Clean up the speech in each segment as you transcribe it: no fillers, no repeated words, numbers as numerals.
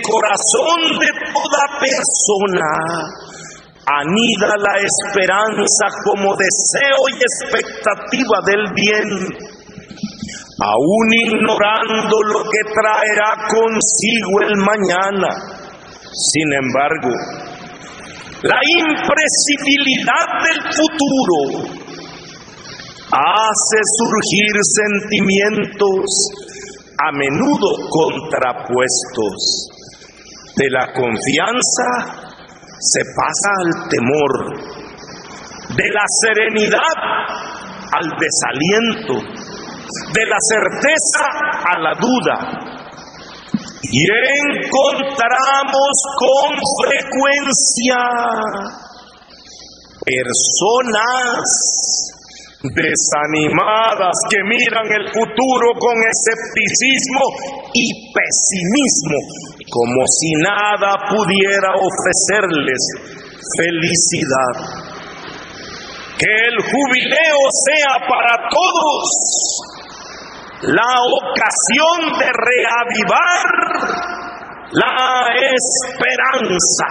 corazón de toda persona anida la esperanza como deseo y expectativa del bien, aún ignorando lo que traerá consigo el mañana. Sin embargo, la imprevisibilidad del futuro hace surgir sentimientos a menudo contrapuestos. De la confianza se pasa al temor, de la serenidad al desaliento, de la certeza a la duda. Y encontramos con frecuencia personas desanimadas que miran el futuro con escepticismo y pesimismo, como si nada pudiera ofrecerles felicidad. Que el jubileo sea para todos la ocasión de reavivar la esperanza.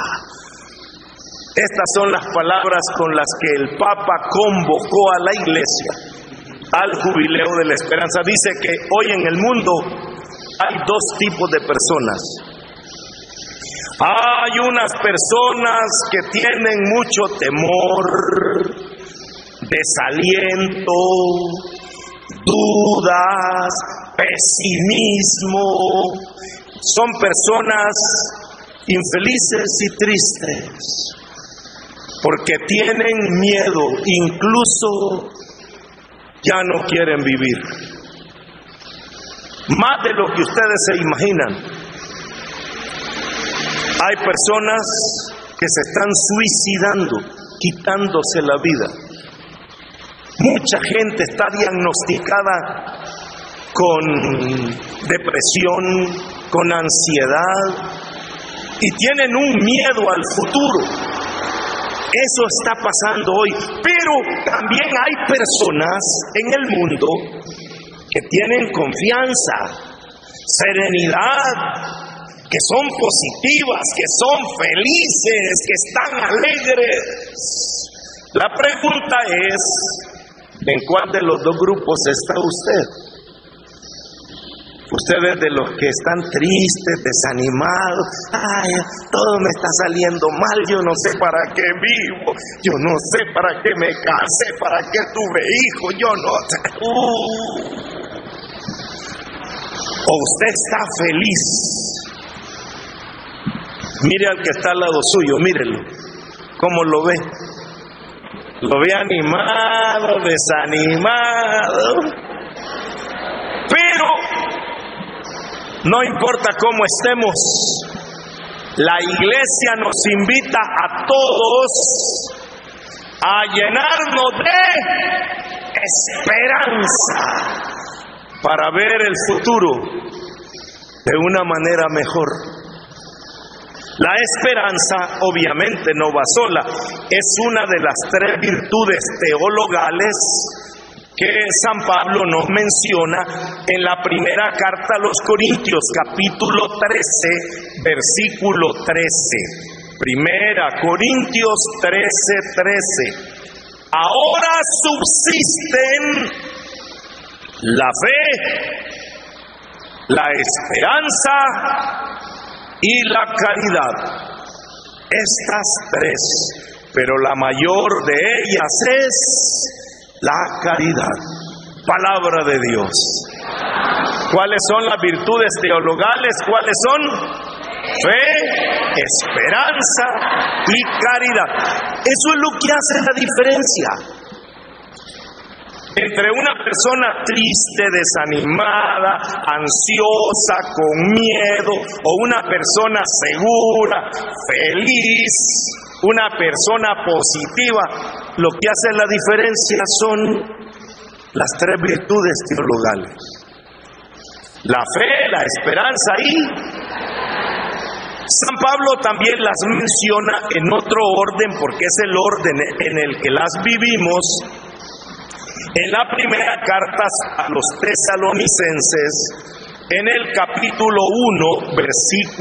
Estas son las palabras con las que el Papa convocó a la Iglesia al jubileo de la esperanza. Dice que hoy en el mundo hay dos tipos de personas. Hay unas personas que tienen mucho temor, desaliento, dudas, pesimismo. Son personas infelices y tristes porque tienen miedo, incluso ya no quieren vivir. Más de lo que ustedes se imaginan. Hay personas que se están suicidando, quitándose la vida. Mucha gente está diagnosticada con depresión, con ansiedad, y tienen un miedo al futuro. Eso está pasando hoy. Pero también hay personas en el mundo que tienen confianza, serenidad, que son positivas, que son felices, que están alegres. La pregunta es, ¿en cuál de los dos grupos está usted? Usted es de los que están tristes, desanimados. Ay, todo me está saliendo mal, yo no sé para qué vivo, yo no sé para qué me casé, para qué tuve hijos, yo no sé. O usted está feliz. Mire al que está al lado suyo, mírelo, ¿cómo lo ve? Lo ve animado, desanimado. Pero no importa cómo estemos, la Iglesia nos invita a todos a llenarnos de esperanza para ver el futuro de una manera mejor. La esperanza obviamente no va sola, es una de las tres virtudes teologales que San Pablo nos menciona en la primera carta a los Corintios, capítulo 13, versículo 13. Primera Corintios 13:13. Ahora subsisten la fe, la esperanza y la caridad. Estas tres, pero la mayor de ellas es la caridad. Palabra de Dios. ¿Cuáles son las virtudes teologales? ¿Cuáles son? Fe, esperanza y caridad. Eso es lo que hace la diferencia entre una persona triste, desanimada, ansiosa, con miedo, o una persona segura, feliz, una persona positiva. Lo que hace la diferencia son las tres virtudes teologales: la fe, la esperanza y San Pablo también las menciona en otro orden, porque es el orden en el que las vivimos. En la primera carta a los tesalonicenses, en el capítulo 1, versículo